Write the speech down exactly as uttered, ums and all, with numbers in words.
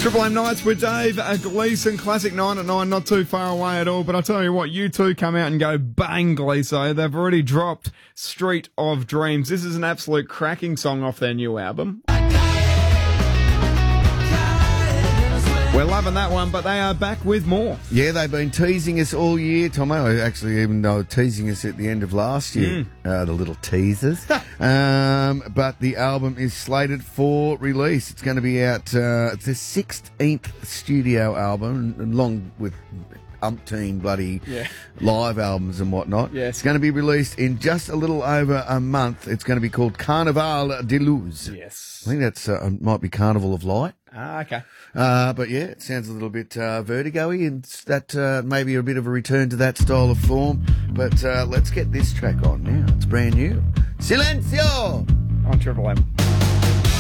Triple M Nights with Dave, a Gleeson classic nine at nine, not too far away at all. But I tell you what, you two come out and go bang, Gleeso. They've already dropped Street of Dreams. This is an absolute cracking song off their new album. We're loving that one, but they are back with more. Yeah, they've been teasing us all year, Tomo. Actually, even though teasing us at the end of last year, mm. uh, the little teasers. um, but the album is slated for release. It's going to be out. Uh, it's their sixteenth studio album, along with umpteen bloody yeah. live albums and whatnot. Yes. It's going to be released in just a little over a month. It's going to be called Carnaval de Luz. Yes. I think that's uh, might be Carnival of Light. Ah, okay. Uh, but yeah, it sounds a little bit uh, Vertigo-y, and that uh, maybe a bit of a return to that style of form. But uh, let's get this track on now. It's brand new. Silencio! On Triple M.